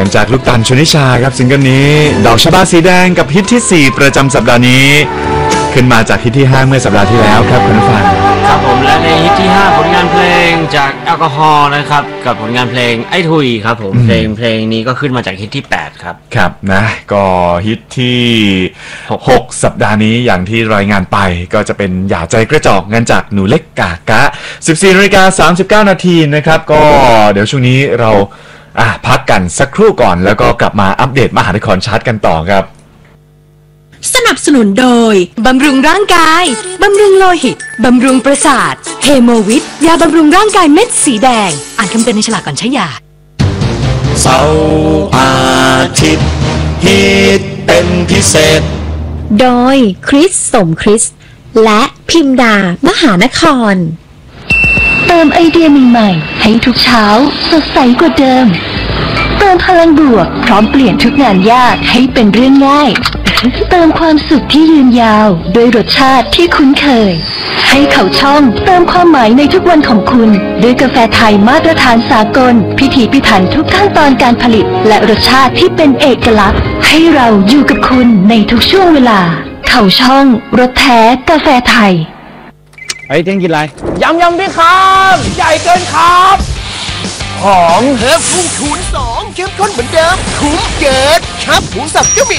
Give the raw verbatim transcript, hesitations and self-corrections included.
จากลูกตาลชนิชาครับซิงเกิลนี้ดอกชบาสีแดงกับฮิตที่สี่ประจำสัปดาห์นี้ขึ้นมาจากฮิตที่ห้าเมื่อสัปดาห์ที่แล้วครับคุณผู้ฟังครับผมและในฮิตที่ห้าผลงานเพลงจากแอลกอฮอล์นะครับกับผลงานเพลงไอ้ทุยครับผมเพลงเพลงนี้ก็ขึ้นมาจากฮิตที่แปดครับครับนะก็ฮิตที่หกสัปดาห์นี้อย่างที่รายงานไปก็จะเป็นอย่าใจกระจอกงานจากหนูเล็กกากะ สิบสี่นาฬิกาสามสิบเก้านาทีนะครับก็เดี๋ยวช่วงนี้เราอ่ะพักกันสักครู่ก่อนแล้วก็กลับมาอัปเดตมหานครชาร์ตกันต่อครับสนับสนุนโดยบำรุงร่างกายบำรุงโลหิตบำรุงประสาทเฮโมวิทยาบำรุงร่างกายเม็ดสีแดงอ่านคำเตือนในฉลากก่อนใช้ยาเสาร์อาทิตย์ฮิตเป็นพิเศษโดยคริสสมคริสและพิมดามหานครเติมไอเดียใหม่ๆให้ทุกเช้าสดใสกว่าเดิมเติมพลังบวกพร้อมเปลี่ยนทุกงานยากให้เป็นเรื่องง่ายเติมความสุขที่ยืนยาวด้วยรสชาติที่คุ้นเคยให้เขาช่องเติมความหมายในทุกวันของคุณด้วยกาแฟไทยมาตรฐานสากลพิถีพิถันทุกขั้นตอนการผลิตและรสชาติที่เป็นเอกลักษณ์ให้เราอยู่กับคุณในทุกช่วงเวลาเขาช่องรสแท้กาแฟไทยไอ้เที่ยงกินอะไรยำยำพี่ครับใหญ่เกินครับหอมเพิ่มพุ่งคูณสองเข้มข้นเหมือนเดิมคุ้มเกินครับหมูสับก็มี